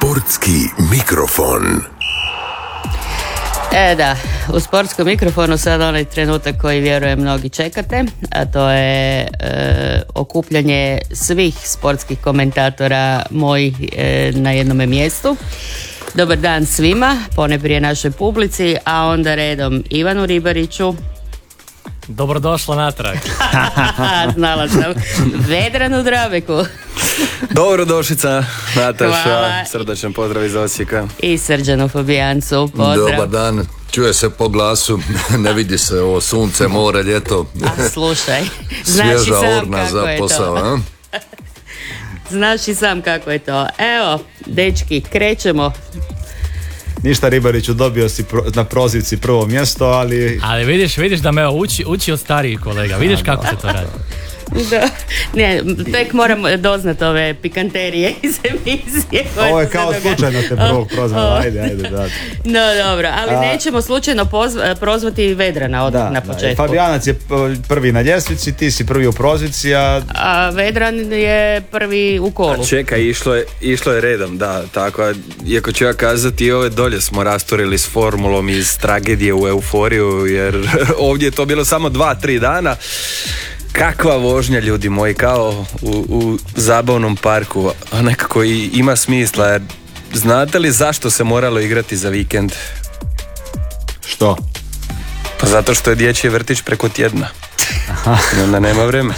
Sportski mikrofon. Da, u sportskom mikrofonu sad onaj trenutak koji vjerujem mnogi čekate, a to je okupljanje svih sportskih komentatora mojih na jednome mjestu. Dobar dan svima, ponajprije našoj publici, a onda redom Ivanu Ribariću. Dobrodošla natrag. Znala sam. Vedranu Drabeku. Dobrodošlica Nataša, srdačan pozdrav iz Osijeka. I Srđanu Fabijancu, pozdrav. Dobar dan, čuje se po glasu, ne vidi se ovo sunce, more, ljeto. A slušaj, znaš i svježa sam urna kako za je posao, to. a? Znaš i sam kako je to. Evo, dečki, krećemo. Ništa, Ribariću, dobio si na prozivci prvo mjesto, ali... Ali vidiš da me uči od starijih kolega, vidiš kako se to radi. Da. Ne, tek moram doznat ove pikanterije iz emisije. Ovo je kao slučajno te prvog prozvala, ajde, da. No, dobro, ali nećemo slučajno prozvati Vedrana odmah na početku. Fabijanac je prvi na ljestvici, ti si prvi u prozvici, a Vedran je prvi u kolu. A čekaj, išlo je redom, da, tako, iako ću ja kazati, ove dolje smo rasturili s formulom iz tragedije u euforiju, jer ovdje je to bilo samo 2-3 dana. Kakva vožnja, ljudi moji, kao u zabavnom parku, a nekako i ima smisla, jer znate li zašto se moralo igrati za vikend? Što? Pa zato što je dječji vrtić preko tjedna. I onda nema vremena.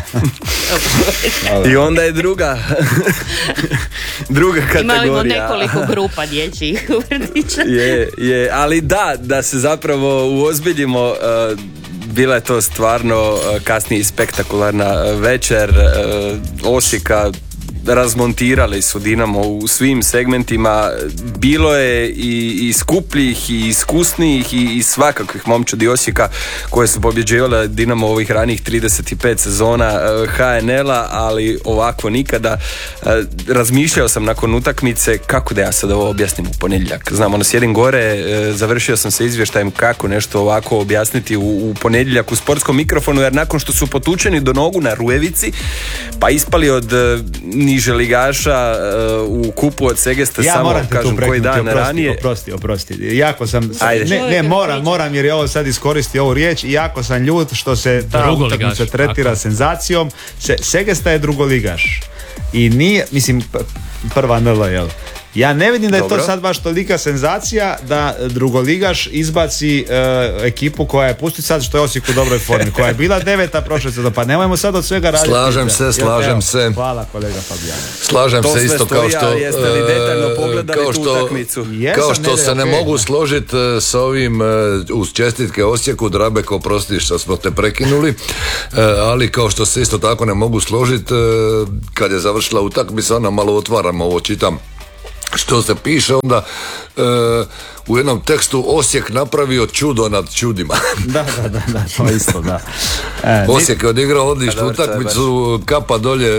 I onda je druga kategorija. Imamo nekoliko grupa dječjih vrtića. Je, ali da se zapravo uozbiljimo. Bila je to stvarno kasnije spektakularna večer. Osijeka razmontirali su Dinamo u svim segmentima. Bilo je i skupljih i iskusnijih i svakakvih momčadi Osijeka koje su pobjeđivale Dinamo ovih ranih 35 sezona HNL-a, ali ovako nikada. Razmišljao sam nakon utakmice kako da ja sad ovo objasnim u ponedjeljak. Znam, sjedim gore, završio sam sa izvještajem kako nešto ovako objasniti u ponedjeljak u sportskom mikrofonu, jer nakon što su potučeni do nogu na Rujevici, pa ispali od niže ligaša u kupu od Segesta, ja samo kažem koji dan ranije. Oprosti. Jako sam... Moram jer je ovo sad iskoristi ovu riječ i jako sam ljut što se ta utakmica tretira senzacijom. Segesta je drugoligaš. I nije, mislim, prva NL, jel? Ja ne vidim da je to sad baš tolika senzacija da drugoligaš izbaci ekipu koja je, pusti sad što je Osijek u dobroj formi, koja je bila 9. prošle sezone, pa nemojmo sad od svega raditi. Slažem se. Hvala kolega Fabijano. Slažem se isto kao što... Jeste li detaljno pogledali tu utakmicu? Kao što se ne mogu složiti sa ovim uz čestitke Osijeku, Drabek, oprosti što smo te prekinuli, ali kao što se isto tako ne mogu složiti kad je završila utakmica, onda malo otvaram ovo, čitam što se piše, onda u jednom tekstu Osijek napravio čudo nad čudima. Da, to isto, da. Osijek je odigrao odličnu utakmicu, kapa dolje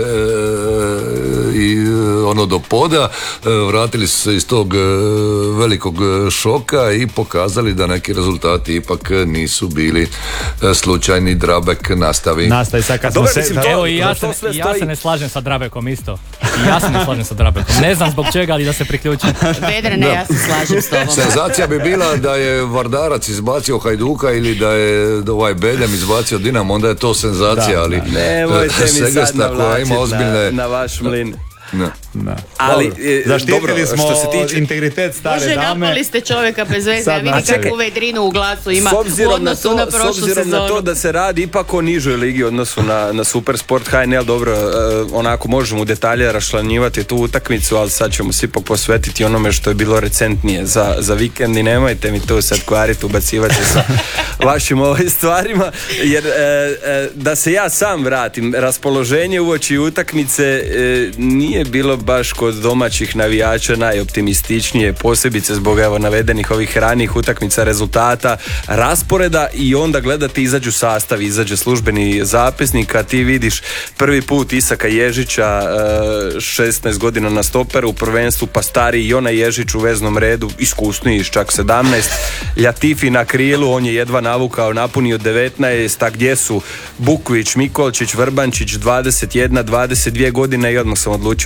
i ono do poda, vratili su se iz tog velikog šoka i pokazali da neki rezultati ipak nisu bili slučajni. Drabek nastavi sad kad smo se... Evo i ja se ne slažem sa Drabekom isto. Ne znam zbog čega, ali da se priključim. Vedrene, ja se slažem s tobom. Senzacija bi bila da je Vardarac izbacio Hajduka ili da je Beljem izbacio Dinamo, onda je to senzacija, ali nemojte mi sad navlačiti na vaš mlin. Ali zaštitili smo integritet stare dame. Napali ste čovjeka bez veze, a vidi kakvu vedrinu u glasu ima u odnosu na prošlu sezonu. S obzirom na to da se radi ipak o nižoj ligi u odnosu na Supersport HNL, dobro, onako možemo u detalje raščlanjivati tu utakmicu, ali sad ćemo se ipak posvetiti onome što je bilo recentnije za vikend i nemojte mi tu sad kvariti, ubacivati sa vašim stvarima, jer da se ja sam vratim, raspoloženje uoči utakmice nije bilo baš kod domaćih navijača najoptimističnije, posebice zbog navedenih ovih ranijih utakmica, rezultata, rasporeda, i onda gledate, izađu sastav, izađe službeni zapisnik, a ti vidiš prvi put Isaka Ježića, 16 godina na stoperu u prvenstvu, pa stariji Jona Ježić u veznom redu, iskusniji čak 17, Ljatifi na krilu, on je jedva navukao, napunio 19, a gdje su Bukvić, Mikolčić, Vrbančić, 21, 22 godine, i odmah sam odlučio da neću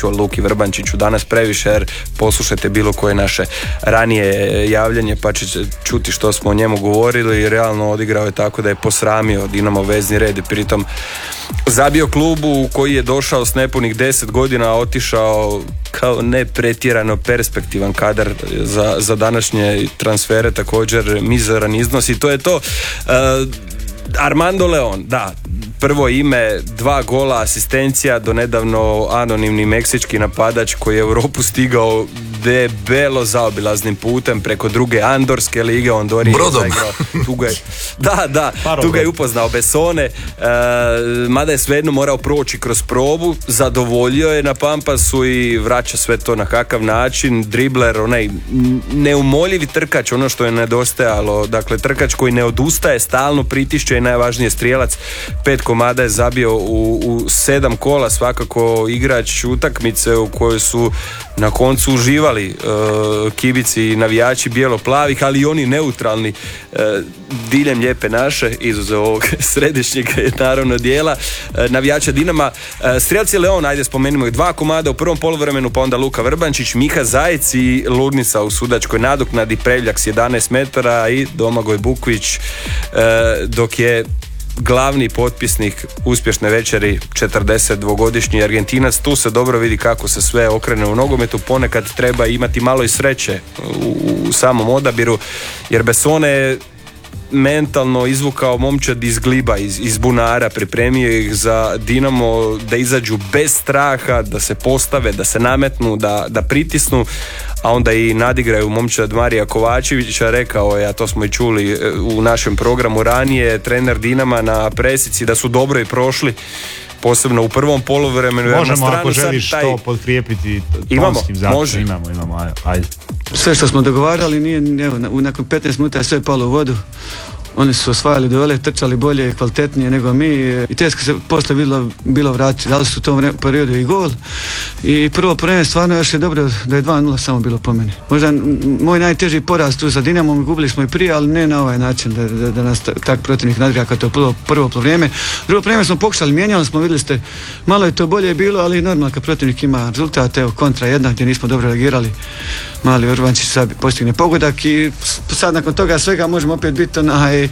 nego Luki Vrbančiću danas previše, jer poslušajte bilo koje naše ranije javljanje pa će čuti što smo o njemu govorili i realno odigrao je tako da je posramio Dinamo vezni red i pritom zabio klubu koji je došao s nepunih 10 godina, a otišao kao ne pretjerano perspektivan kadar za današnje transfere, također mizeran iznos i to je to. Armando Leon, da, prvo ime, 2 gola, asistencija, do nedavno anonimni meksički napadač koji je u Europu stigao debelo zaobilaznim putem preko druge Andorske lige, Ondori je zaigrao, tu ga je upoznao Besone, mada je svejedno morao proći kroz probu, zadovoljio je na Pampasu i vraća sve to na kakav način, dribler, onaj neumoljivi trkač, ono što je nedostajalo, dakle trkač koji ne odustaje, stalno pritišće i najvažnije strijelac, 5 komada je zabio u 7 kola, svakako igrač utakmice u kojoj su na koncu uživali kibici i navijači bijelo-plavih, ali i oni neutralni diljem lijepe naše, izuzev ovog središnjeg naravno dijela navijača Dinama. Strijelci Leon, ajde spomenimo ih, 2 komada u prvom poluvremenu, pa onda Luka Vrbančić, Miha Zajec i Ludnica u sudačkoj nadoknadi, Prevljak s 11 metara i Domagoj Bukvić, dok je glavni potpisnik uspješne večeri 42-godišnji Argentinac. Tu se dobro vidi kako se sve okrene u nogometu, ponekad treba imati malo i sreće u samom odabiru, jer Besone je mentalno izvukao momčad iz gliba, iz bunara, pripremio ih za Dinamo da izađu bez straha, da se postave, da se nametnu, da pritisnu, a onda i nadigraju momčad Marija Kovačevića. Rekao je, a to smo i čuli u našem programu ranije, trener Dinama na presici, da su dobro i prošli, posebno u prvom poluvremenu. Možemo, ako želiš to potkrijepiti tonskim zapisom. Imamo, ajde. Sve što smo dogovarali nije, evo, nakon 15 minuta je sve palo u vodu. Oni su osvajali duele, trčali bolje i kvalitetnije nego mi i teško se poslije bilo vratiti. Dali su u tom periodu i gol i prvo prvenstvo stvarno još je dobro da je 2-0 samo bilo po meni. Možda moj najteži poraz tu za Dinamom, gubili smo i prije, ali ne na ovaj način da nas tak protivnik nadriga kao to prvo vrijeme. Drugo vrijeme smo pokušali, mijenjali smo, vidjeli ste, malo je to bolje bilo, ali normalno kad protivnik ima rezultat, evo kontra jedna gdje nismo dobro reagirali, mali Vrbančić sad postigne pogodak i sad nakon toga svega možemo opet biti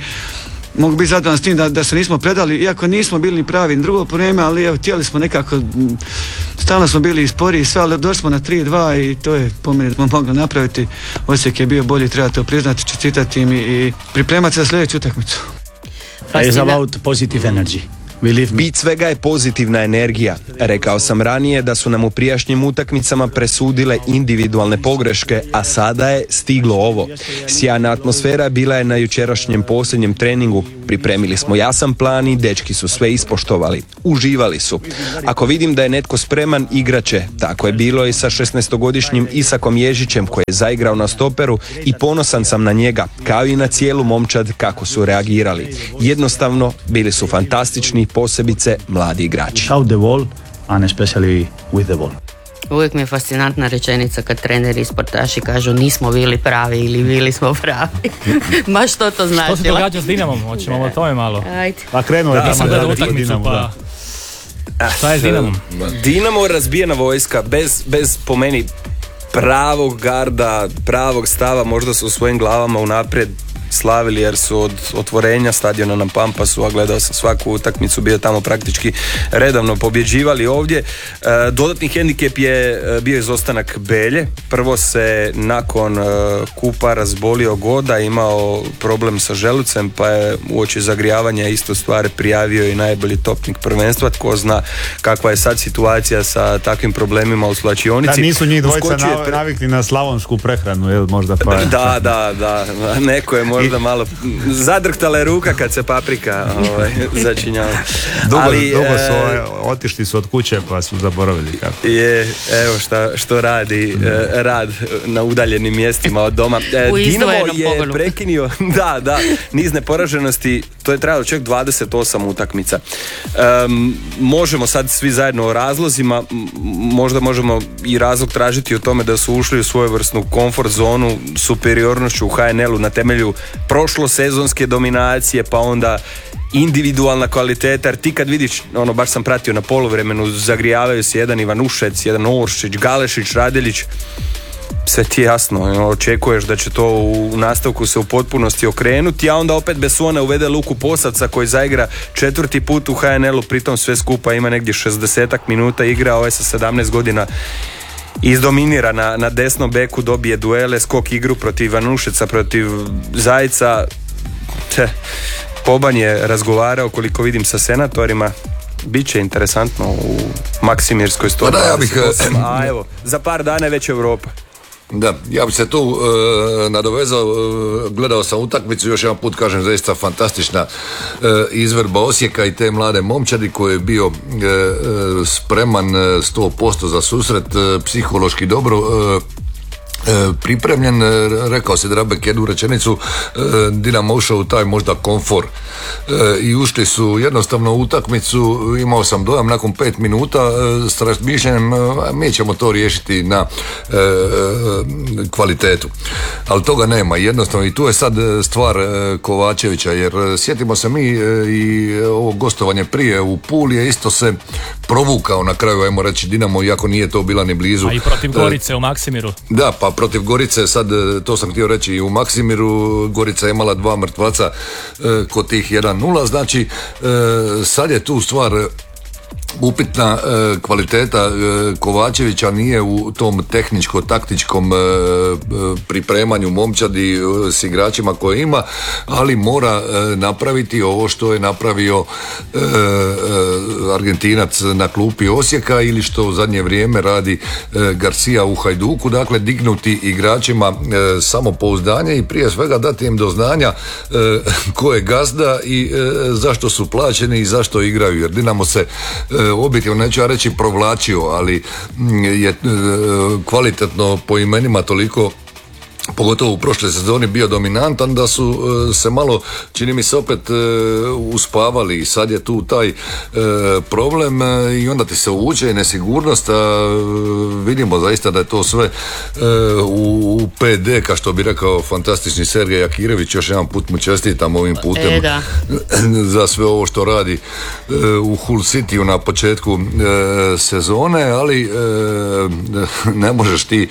mogu biti zadovoljan s tim da se nismo predali, iako nismo bili ni pravi ni drugo vrijeme, ali evo, htjeli smo nekako, stalno smo bili sporiji i sve, ali došli smo na 3-2 i to je po meni smo mogli napraviti. Osijek je bio bolji, treba to priznati, čestitati im i pripremati se za sljedeću utakmicu. It's about positive energy. Bit svega je pozitivna energija. Rekao sam ranije da su nam u prijašnjim utakmicama presudile individualne pogreške, a sada je stiglo ovo. Sjajna atmosfera bila je na jučerašnjem posljednjem treningu. Pripremili smo jasan plan i dečki su sve ispoštovali. Uživali su. Ako vidim da je netko spreman, igraće. Tako je bilo i sa 16-godišnjim Isakom Ježićem koji je zaigrao na stoperu i ponosan sam na njega, kao i na cijelu momčad kako su reagirali. Jednostavno, bili su fantastični, posebice mladi igrači. Out the ball and especially with the ball. Uvijek mi je fascinantna rečenica kad treneri i sportaši kažu nismo bili pravi ili bili smo pravi. Ma što to znači? Što se događa s Dinamom? Hoćemo o tome malo. Ajde. Pa krenuo je tamo da utakmicu, pa... Šta je s Dinamom? Dinamo je razbijena vojska, bez po meni pravog garda, pravog stava, možda su u svojim glavama unaprijed slavili jer su od otvorenja stadiona na Pampasu, a gledao sam svaku utakmicu, bio tamo praktički redovno pobjeđivali ovdje. Dodatni hendikep je bio izostanak Belje. Prvo se nakon kupa razbolio Goda, imao problem sa želucem, pa je uoči zagrijavanja isto stvar prijavio i najbolji topnik prvenstva. Tko zna kakva je sad situacija sa takvim problemima u slačionici. Da nisu njih dvojica navikli na slavonsku prehranu, jel možda pa... Da, neko je možda malo zadrhtala je ruka kad se paprika začinjava. Dugo su otišli su od kuće pa su zaboravili kako. Je, evo što radi rad na udaljenim mjestima od doma. Dinamo je prekinio niz neporaženosti, to je trajalo čak 28 utakmica. Možemo sad svi zajedno o razlozima, možda možemo i razlog tražiti o tome da su ušli u svojevrsnu komfort zonu superiornošću u HNL-u na temelju prošlosezonske dominacije, pa onda individualna kvaliteta, jer ti kad vidiš, baš sam pratio na poluvremenu, zagrijavaju se jedan Ivanušec, jedan Oršić, Galešić, Radelić, sve ti je jasno, očekuješ da će to u nastavku se u potpunosti okrenuti, a onda opet Besone uvede Luku Posavca koji zaigra 4. put u HNL-u, pritom sve skupa ima negdje 60 minuta igra, ovaj sa 17 godina izdominira na desnom beku, dobije duele, skok igru protiv Ivanušeca, protiv Zajca. Boban je razgovarao, koliko vidim, sa senatorima. Biće interesantno u Maksimirskoj 128, a evo, za par dana je već Europa. Da, ja bi se tu nadovezao, gledao sam utakmicu, još jedan put kažem, zaista fantastična izvedba Osijeka i te mlade momčadi koji je bio spreman 100% za susret, psihološki dobro pripremljen. Rekao se Drabek jednu rečenicu, Dinamo ušao u taj možda komfor i ušli su jednostavno u utakmicu. Imao sam dojam nakon 5 minuta s razmišljanjem, mi ćemo to riješiti na kvalitetu, ali toga nema jednostavno. I tu je sad stvar Kovačevića, jer sjetimo se mi i ovo gostovanje prije u Puli je isto se provukao na kraju, ajmo reći, Dinamo, iako nije to bila ni blizu. A i protiv Gorice u Maksimiru. Da, pa protiv Gorice, sad to sam htio reći, i u Maksimiru Gorica je imala 2 mrtvaca kod tih 1-0, znači sad je tu stvar upitna kvaliteta Kovačevića, nije u tom tehničko-taktičkom pripremanju momčadi s igračima koje ima, ali mora napraviti ovo što je napravio Argentinac na klupi Osijeka ili što u zadnje vrijeme radi Garcia u Hajduku, dakle dignuti igračima samopouzdanje i prije svega dati im do znanja ko je gazda i zašto su plaćeni i zašto igraju, jer Dinamo se objektivno, neću ja reći provlačio, ali je kvalitetno po imenima toliko, pogotovo u prošle sezoni, bio dominantan da su se malo, čini mi se, opet uspavali i sad je tu taj problem i onda ti se uvuče i nesigurnost, a vidimo zaista da je to sve u PD, kao što bi rekao fantastični Sergej Jakirević, još jedan put mu čestitam ovim putem za sve ovo što radi u Hull Cityu na početku sezone, ali ne možeš ti,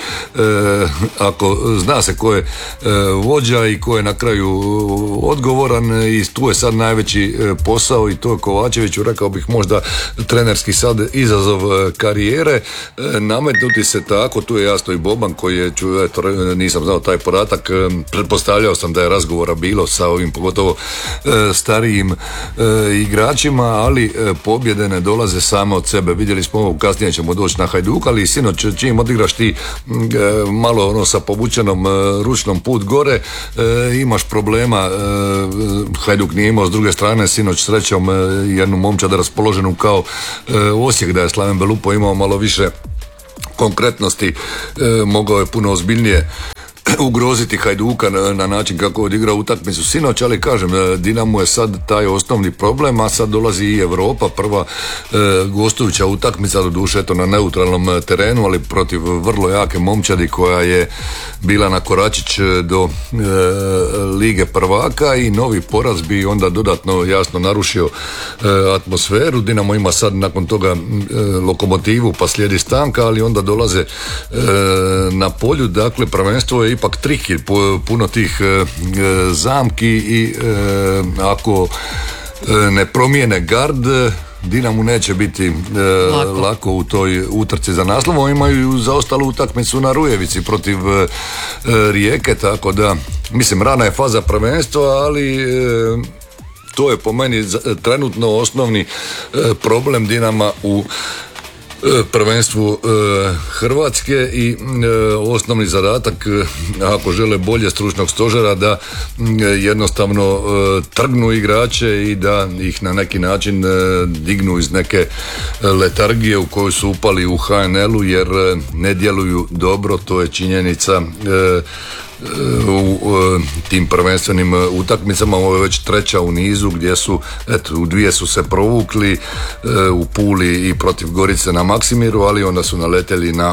ako zna se ko je vođa i ko je na kraju odgovoran, i tu je sad najveći posao i to je Kovačeviću, rekao bih možda trenerski sad izazov karijere, nametnuti se tako. Tu je jasno i Boban koji je, nisam znao taj podatak, pretpostavljao sam da je razgovora bilo sa ovim pogotovo starijim igračima, ali pobjede ne dolaze same od sebe. Vidjeli smo ovo, kasnije ćemo doći na Hajduk, ali sinoć čim odigraš ti malo sa povučenom ručnom put gore, imaš problema. Hajduk nije imao s druge strane sinoć srećom jednu momčad raspoloženu kao Osijek, da je Slaven Belupo imao malo više konkretnosti, mogao je puno ozbiljnije ugroziti Hajduka na način kako odigra utakmicu sinoć, ali kažem, Dinamo je sad taj osnovni problem, a sad dolazi i Europa, prva gostujuća utakmica, doduše eto na neutralnom terenu, ali protiv vrlo jake momčadi koja je bila na koračić do Lige prvaka, i novi poraz bi onda dodatno jasno narušio atmosferu. Dinamo ima sad nakon toga Lokomotivu, pa slijedi stanka, ali onda dolaze na polju, dakle prvenstvo je ipak triki, puno tih zamki i ako ne promijene gard, Dinamu neće biti lako u toj utrci za naslovom. Imaju zaostalu utakmicu na Rujevici protiv Rijeke, tako da mislim rana je faza prvenstva, ali to je po meni trenutno osnovni problem Dinama u prvenstvu Hrvatske i osnovni zadatak, ako žele bolje, stručnog stožera, da jednostavno trgnu igrače i da ih na neki način dignu iz neke letargije u koju su upali u HNL-u, jer ne djeluju dobro, to je činjenica. U tim prvenstvenim utakmicama, ovo je već treća u nizu gdje su, eto, u dvije su se provukli, u Puli i protiv Gorice na Maksimiru, ali onda su naleteli na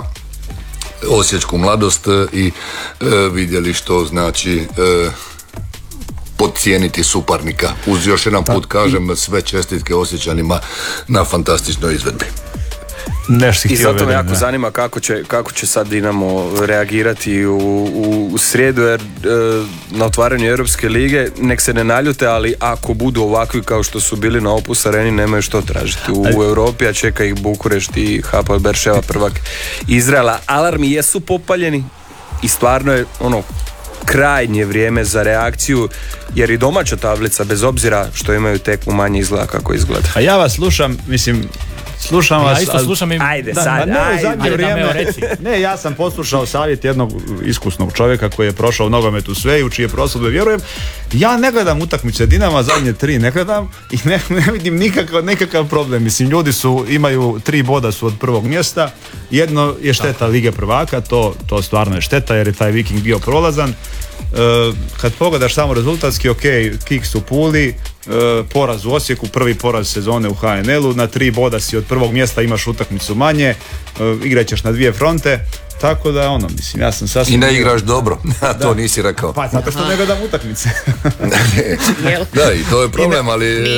osječku Mladost i vidjeli što znači podcijeniti suparnika. Uz još jedan put kažem sve čestitke Osječanima na fantastičnoj izvedbi. I zato me jako zanima kako će sad Dinamo reagirati u srijedu, jer na otvaranju Europske lige nek se ne naljute, ali ako budu ovakvi kao što su bili na Opus Areni, nemaju što tražiti u Europi, a čeka ih Bukurešt i Hapoel Berševa, prvak Izraela. Alarmi jesu popaljeni i stvarno je krajnje vrijeme za reakciju, jer i domaća tablica, bez obzira što imaju tekmu, manje izgleda kako izgleda. A ja vas slušam, slušam vas. Ja isto slušam im. Ajde sad, Ne, ja sam poslušao savjet jednog iskusnog čovjeka koji je prošao nogomet u sve i u čije prosudbe vjerujem. Ja ne gledam utakmice Dinama, zadnje 3 ne gledam i ne vidim nekakav problem. Mislim, ljudi imaju 3 boda su od prvog mjesta. Jedno je šteta Lige prvaka, to stvarno je šteta jer je taj Viking bio prolazan. Kad pogledaš samo rezultatski, ok, Kiks u Puli, poraz u Osijeku, prvi poraz sezone u HNL-u, na 3 boda si od prvog mjesta, imaš utakmicu manje, igraćeš na 2 fronte, tako da mislim, ja sam sasvim... I ne igraš dobro, to nisi rekao. Pa, zato što ne gledam utakmice. Da, i to je problem, ali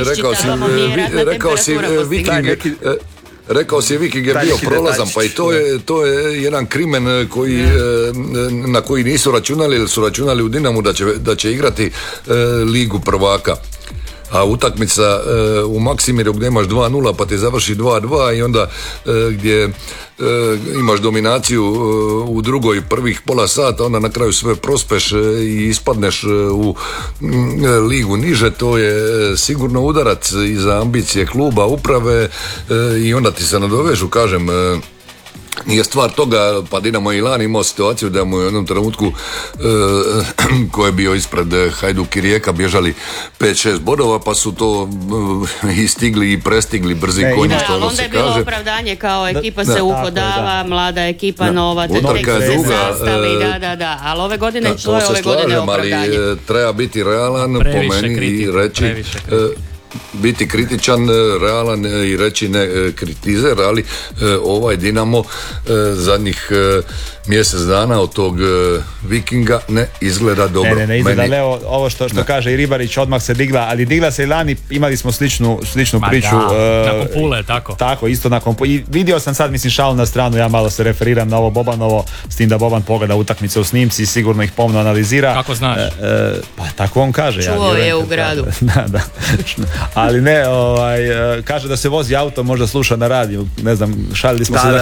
rekao si Viking je bio prolazan, pa i to je jedan krimen na koji nisu računali, ili su računali u Dinamu da će igrati Ligu prvaka. A utakmica u Maksimiru gdje imaš 2-0 pa ti završi 2-2 i onda gdje imaš dominaciju u drugoj prvih pola sata, onda na kraju sve prospeš i ispadneš u ligu niže, to je sigurno udarac i za ambicije kluba, uprave i onda ti se nadovežu, kažem, nije stvar toga, pa Dinamo i lani imao situaciju da mu u jednom trenutku ko je bio ispred Hajduk i Rijeka bježali 5-6 bodova, pa su to i stigli i prestigli brzi konji, što ono se kaže. Onda je bilo opravdanje kao ekipa se uhodava, mlada ekipa nova, tek se sastavi, ali ove godine to je ove godine opravdanje. Ali treba biti realan po meni i reći biti kritičan, realan i reći ne kritizer, ali ovaj Dinamo zadnjih mjesec dana od tog Vikinga ne izgleda dobro. Ne izgleda, Leo, ovo što kaže i Ribarić odmah se digla, ali digla se i lani, imali smo sličnu priču. Nakon Pule, tako. Tako, isto nakon Pule. I vidio sam sad, šalu na stranu, ja malo se referiram na ovo Bobanovo, s tim da Boban pogleda utakmice u snimci i sigurno ih pomno analizira. Kako znaš? Pa tako on kaže. Čuo je u gradu. Da. Ali ne, kaže da se vozi auto, možda sluša na radiju, ne znam, šalili smo se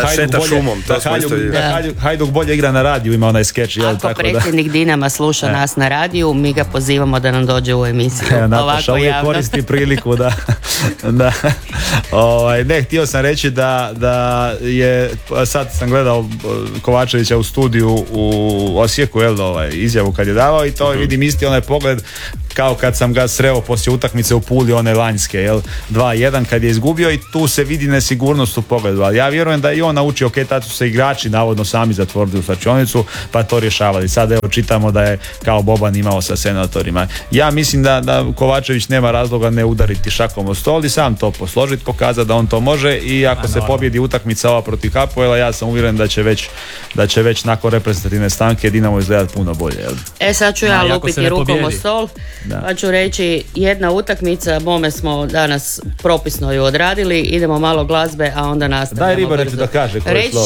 da Hajduk bolje igra na radiju, ima onaj skeč. Ako predsjednik Dinama sluša nas na radiju, mi ga pozivamo da nam dođe u emisiju. Nataša uvijek koristi priliku da ne, htio sam reći da je, sad sam gledao Kovačevića u studiju u Osijeku, izjavu kad je davao i to vidim isti onaj pogled kao kad sam ga sreo poslije utakmice u Puli, one lanjske, 2-1 kad je izgubio i tu se vidi nesigurnost u pogledu, ali ja vjerujem da i on naučio, tad su se igrači navodno sami zatvorili u slačionicu pa to rješavali. Sad čitamo da je kao Boban imao sa senatorima. Ja mislim da Kovačević nema razloga ne udariti šakom o stol i sam to posložiti, pokazati da on to može i ako se pobjedi utakmica ova protiv Hapoela, ja sam uvjeren da će već nakon reprezentativne stanke Dinamo izgledati puno bolje. Sad ću ja lupiti rukom o stol. Pa ću reći, jedna utakmica, bome smo danas propisno ju odradili, idemo malo glazbe, a onda nastavljamo. Daj Ribariću da kaže koje slovo.